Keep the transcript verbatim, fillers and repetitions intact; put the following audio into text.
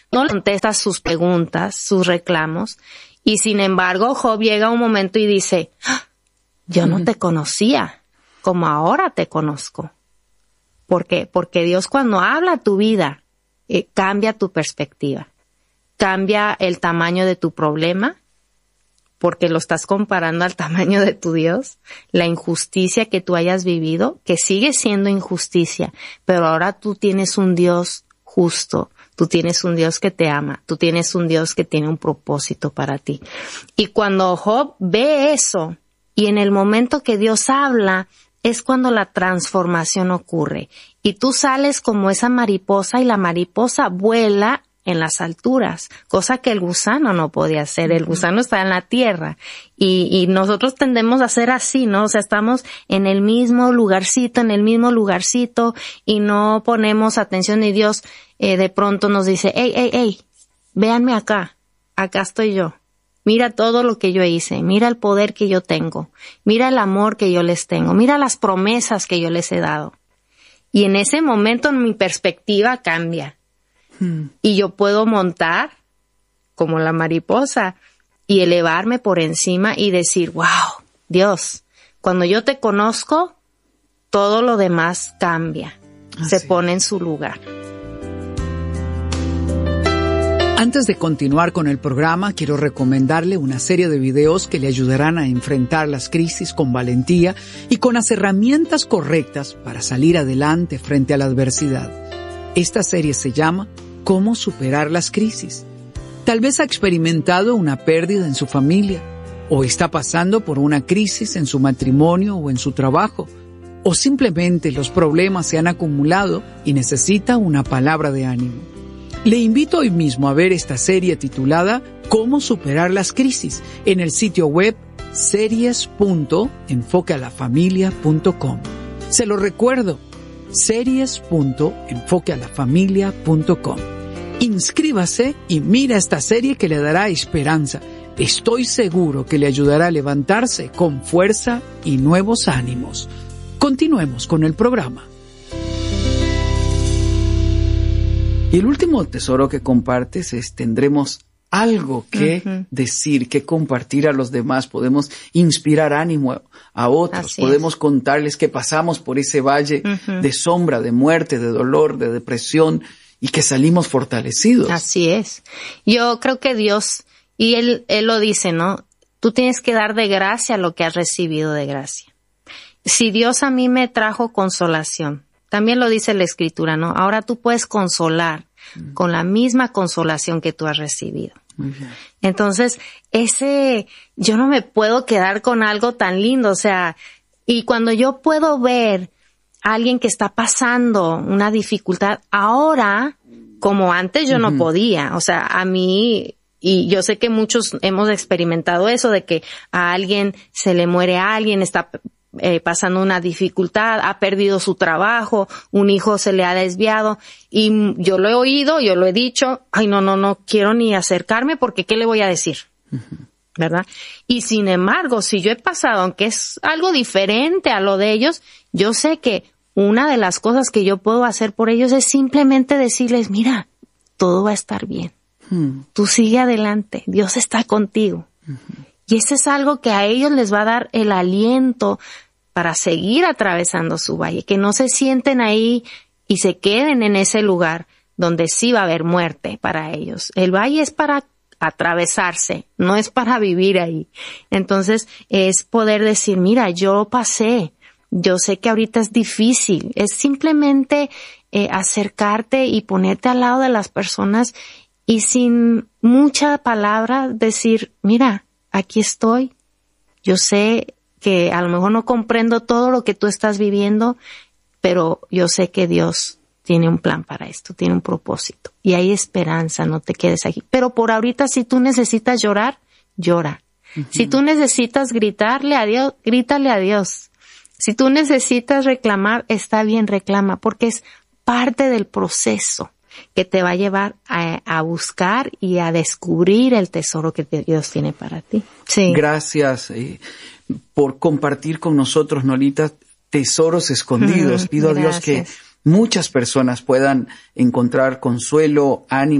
no le contesta sus preguntas, sus reclamos, y sin embargo Job llega a un momento y dice, ¡ah! Yo no te conocía como ahora te conozco. ¿Por qué? Porque Dios cuando habla a tu vida, eh, cambia tu perspectiva, cambia el tamaño de tu problema, porque lo estás comparando al tamaño de tu Dios, la injusticia que tú hayas vivido, que sigue siendo injusticia, pero ahora tú tienes un Dios justo, tú tienes un Dios que te ama, tú tienes un Dios que tiene un propósito para ti. Y cuando Job ve eso, y en el momento que Dios habla, es cuando la transformación ocurre. Y tú sales como esa mariposa y la mariposa vuela en las alturas, cosa que el gusano no podía hacer. El gusano está en la tierra. Y, y nosotros tendemos a ser así, ¿no? O sea, estamos en el mismo lugarcito, en el mismo lugarcito y no ponemos atención y Dios eh, de pronto nos dice, hey, hey, hey, véanme acá, acá estoy yo. Mira todo lo que yo hice, mira el poder que yo tengo, mira el amor que yo les tengo, mira las promesas que yo les he dado. Y en ese momento mi perspectiva cambia. Hmm. Y yo puedo montar como la mariposa y elevarme por encima y decir, wow, Dios, cuando yo te conozco, todo lo demás cambia, Así se pone en su lugar. Antes de continuar con el programa, quiero recomendarle una serie de videos que le ayudarán a enfrentar las crisis con valentía y con las herramientas correctas para salir adelante frente a la adversidad. Esta serie se llama ¿Cómo superar las crisis? Tal vez ha experimentado una pérdida en su familia, o está pasando por una crisis en su matrimonio o en su trabajo, o simplemente los problemas se han acumulado y necesita una palabra de ánimo. Le invito hoy mismo a ver esta serie titulada ¿Cómo superar las crisis? En el sitio web series punto enfoque a la familia punto com. Se lo recuerdo, series punto enfoque a la familia punto com. Inscríbase y mira esta serie que le dará esperanza. Estoy seguro que le ayudará a levantarse con fuerza y nuevos ánimos. Continuemos con el programa. Y el último tesoro que compartes es, tendremos algo que uh-huh. decir, que compartir a los demás. Podemos inspirar ánimo a otros. Así Podemos es. contarles que pasamos por ese valle uh-huh. de sombra, de muerte, de dolor, de depresión y que salimos fortalecidos. Así es. Yo creo que Dios, y Él, Él lo dice, ¿no? Tú tienes que dar de gracia lo que has recibido de gracia. Si Dios a mí me trajo consolación, también lo dice la Escritura, ¿no? Ahora tú puedes consolar mm. con la misma consolación que tú has recibido. Muy bien. Entonces, ese, yo no me puedo quedar con algo tan lindo, o sea, y cuando yo puedo ver a alguien que está pasando una dificultad, ahora, como antes yo uh-huh. no podía, o sea, a mí, y yo sé que muchos hemos experimentado eso, de que a alguien se le muere a alguien, está Eh, pasando una dificultad, ha perdido su trabajo, un hijo se le ha desviado y yo lo he oído, yo lo he dicho, ay no, no, no quiero ni acercarme porque ¿qué le voy a decir? Uh-huh. ¿Verdad? Y sin embargo, si yo he pasado, aunque es algo diferente a lo de ellos, yo sé que una de las cosas que yo puedo hacer por ellos es simplemente decirles, mira, todo va a estar bien. Uh-huh. Tú sigue adelante, Dios está contigo. Uh-huh. Y eso es algo que a ellos les va a dar el aliento para seguir atravesando su valle, que no se sienten ahí y se queden en ese lugar donde sí va a haber muerte para ellos. El valle es para atravesarse, no es para vivir ahí. Entonces es poder decir, mira, yo pasé, yo sé que ahorita es difícil, es simplemente eh, acercarte y ponerte al lado de las personas y sin mucha palabra decir, mira, aquí estoy, yo sé que a lo mejor no comprendo todo lo que tú estás viviendo, pero yo sé que Dios tiene un plan para esto, tiene un propósito. Y hay esperanza, no te quedes aquí. Pero por ahorita, si tú necesitas llorar, llora. Uh-huh. Si tú necesitas gritarle a Dios, grítale a Dios. Si tú necesitas reclamar, está bien, reclama, porque es parte del proceso que te va a llevar a, a buscar y a descubrir el tesoro que Dios tiene para ti. Sí. Gracias eh, por compartir con nosotros, Nolita, tesoros escondidos. Pido a Dios que muchas personas puedan encontrar consuelo, ánimo,